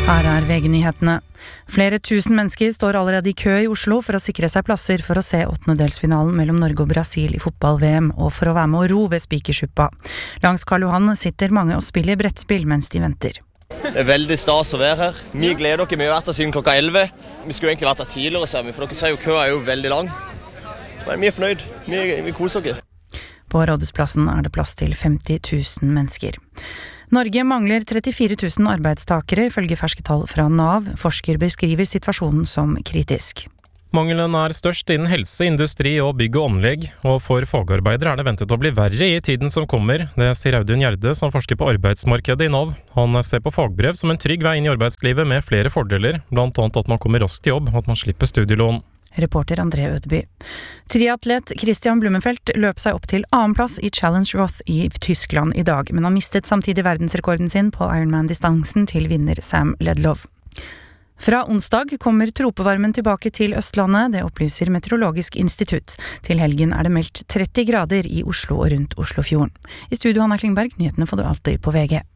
Her VG-nyhetene. Flere tusen mennesker står allerede i kø i Oslo for å sikre seg plasser for å se åttendedelsfinalen mellom Norge og Brasil i fotball-VM, og for å være med å ro ved Spikersuppa. Langs Karl Johan sitter mange og spiller brettspill mens de venter. Det veldig stas å være her. Vi gleder dere, vi har vært her siden klokka 11. Vi skulle egentlig vært her tidligere, ser vi, for dere ser jo køa jo veldig lang. Men vi fornøyd, vi koser oss. På Rådhusplassen det plass til 50 000 mennesker. Norge mangler 34 000 arbeidstakere, ifølge ferske tall fra NAV. Forsker beskriver situasjonen som kritisk. Mangelen størst innen helse, industri og bygg og anlegg, og for fagarbeidere det ventet å bli verre i tiden som kommer. Det sier Audun Gjerde, som forsker på arbeidsmarkedet i NAV. Han ser på fagbrev som en trygg vei inn i arbeidslivet med flere fordeler, blant annet at man kommer raskt til jobb, og at man slipper studielån. Reporter André Ødeby. Triatlet Christian Blumenfeldt løp seg opp til annenplass i Challenge Roth i Tyskland i dag, men han mistet samtidig verdensrekorden sin på Ironman-distansen til vinner Sam Ledlow. Fra onsdag kommer tropevarmen tilbake til Østlandet, det opplyser Meteorologisk institutt. Til helgen det meldt 30 grader i Oslo og rundt Oslofjorden. I studio Hanna Klingberg, nyhetene får du alltid på VG.